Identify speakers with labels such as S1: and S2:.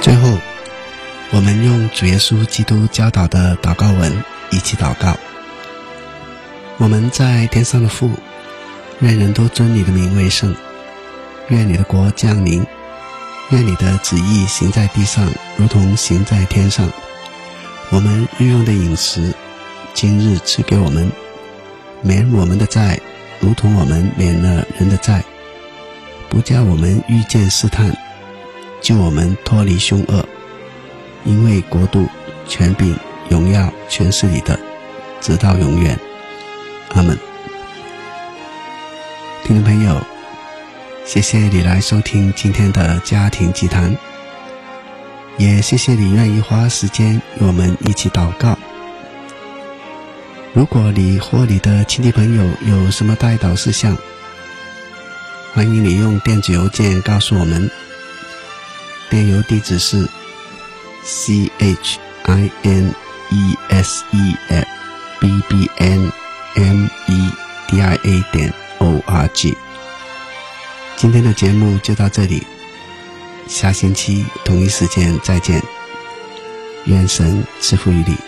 S1: 最后，我们用主耶稣基督教导的祷告文一起祷告。我们在天上的父，愿人都尊你的名为圣，愿你的国降临，愿你的旨意行在地上，如同行在天上。我们日用的饮食，今日赐给我们，免我们的债，如同我们免了人的债，不叫我们遇见试探，救我们脱离凶恶。因为国度、权柄、荣耀全是你的，直到永远。阿们。听众朋友，谢谢你来收听今天的家庭祭坛，也谢谢你愿意花时间与我们一起祷告。如果你或你的亲戚朋友有什么代祷事项，欢迎你用电子邮件告诉我们，电邮地址是 CHINESE@bbnmedia.org。 今天的节目就到这里，下星期同一时间再见，愿神赐福于你。